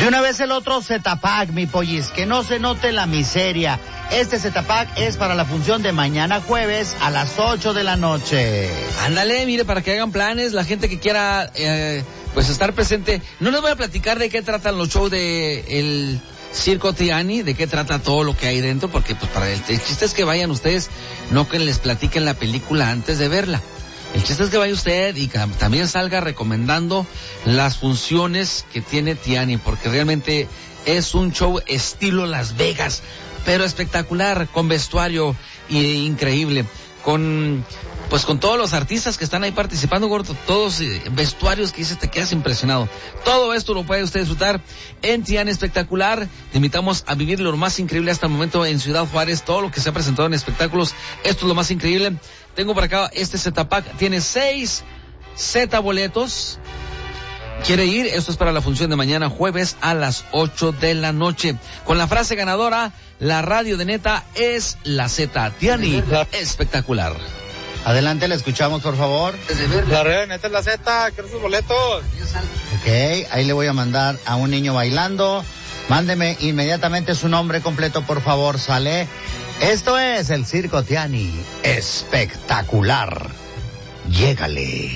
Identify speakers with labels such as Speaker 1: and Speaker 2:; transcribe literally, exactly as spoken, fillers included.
Speaker 1: De una vez el otro Zetapac, mi pollis, que no se note la miseria. Este Zetapac es para la función de mañana jueves a las ocho de la noche.
Speaker 2: Ándale, mire, para que hagan planes, la gente que quiera eh, pues estar presente. No les voy a platicar de qué tratan los shows de el Circo Tiani, de qué trata todo lo que hay dentro, porque pues para el, el chiste es que vayan ustedes, no que les platiquen la película antes de verla. El chiste es que vaya usted y que también salga recomendando las funciones que tiene Tiani, porque realmente es un show estilo Las Vegas, pero espectacular, con vestuario y, increíble, con pues con todos los artistas que están ahí participando, gordo, todos eh, vestuarios que dices, te quedas impresionado. Todo esto lo puede usted disfrutar en Tiani Espectacular. Te invitamos a vivir lo más increíble hasta el momento en Ciudad Juárez, todo lo que se ha presentado en espectáculos, esto es lo más increíble. Tengo por acá este Zetapac, tiene seis Z boletos. ¿Quiere ir? Esto es para la función de mañana jueves a las ocho de la noche. Con la frase ganadora, la radio de neta es la Z. Tiani Espectacular.
Speaker 1: Adelante, le escuchamos, por favor.
Speaker 3: La radio de neta es la Z, quiero sus boletos.
Speaker 1: Ok, ahí le voy a mandar a un niño bailando. Mándeme inmediatamente su nombre completo, por favor, sale. Esto es el Circo Tiani Espectacular. Llégale.